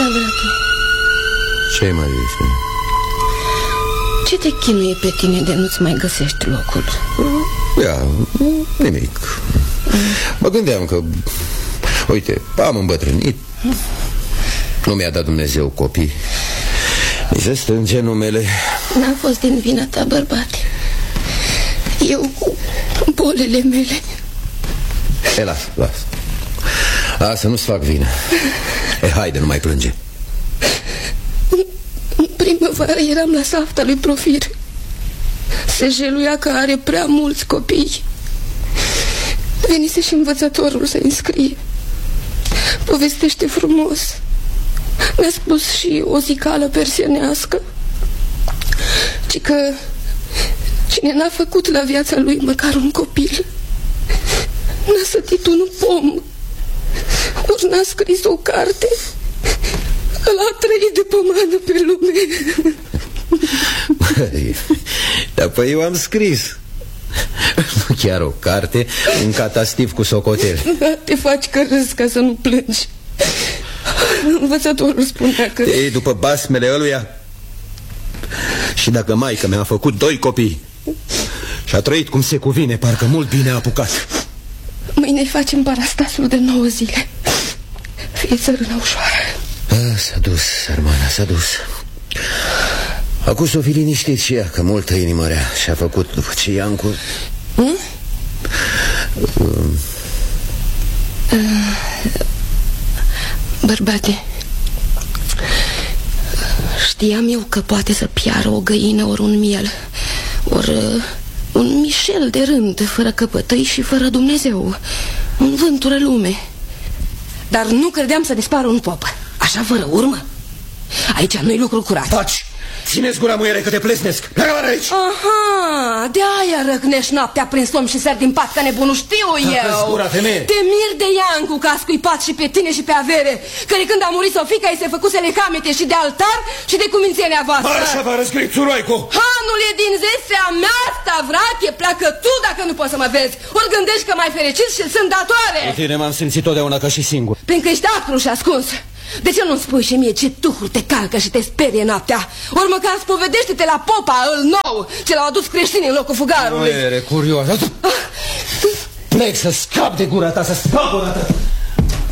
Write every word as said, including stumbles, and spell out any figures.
Da, Vrache. Ce-i, Mariusze? Ce te chinuie pe tine de nu-ți mai găsești locul? Ia, nimic. Mă gândeam că, uite, am îmbătrânit. Nu mi-a dat Dumnezeu copii. Mi se strânge numele. N-a fost din vina ta, bărbate. Eu cu bolile mele. E, las, las. Lasă, nu-ți fac vină. E, haide, nu mai plânge. În primăvară eram la safta lui Profir. Se jeluia că are prea mulți copii. Venise și învățătorul să înscrie. Povestește frumos. Mi-a spus și o zicală persianească, ci că cine n-a făcut la viața lui măcar un copil, n-a sătit un pom, ori n-a scris o carte, ăla a trăit de pomană pe lume. Băi, dar păi eu am scris. Nu chiar o carte, un catastif cu socoteli. Da, te faci că râzi ca să nu plângi. Învățătorul spunea că... Ei, după basmele ăluia. Și dacă maică mi-a făcut doi copii și a trăit cum se cuvine, parcă mult bine a apucat. Mâine facem parastasul de nouă zile. Fie țărână ușoară. S-a dus, sărmana, s-a dus. Acum s-o fi liniștit și ea, că multă inimă rea și-a făcut după ce Iancu... Hmm? Uh... Uh... Bărbate, știam eu că poate să piară o găină ori un miel, ori uh, un mișel de rând, fără căpătăi și fără Dumnezeu, un vântură lume. Dar nu credeam să dispară un pop, așa fără urmă. Aici nu-i lucru curat. Taci! Țineți gura, muiere, că te plesnesc. Pleacă la aici! Aha, de-aia răcnești noaptea prin somn și sar din pat ca nebunul, știu eu. Gura, femeie. Te mir de Iancu că a scuipat și pe tine și pe avere, care când a murit Sofica îi se făcuse lecamete și de altar și de cumințenia voastră. Marșa vă răscrit, suroicu! Hanul e din zesea mea, Stavrache, pleacă tu dacă nu poți să mă vezi. Ori gândești că mai fericit și sunt datoare. Pe tine m-am simțit totdeauna ca și singur. Pentru că ești acru și ascuns. De ce nu-mi spui și mie ce tuhuri te calcă și te sperie noaptea? Ori măcar spovedește-te la popa, îl nou, ce l-au adus creștinii în locul fugarului. Nu e curioasă. Plec să scap de gura ta, să scap o dată.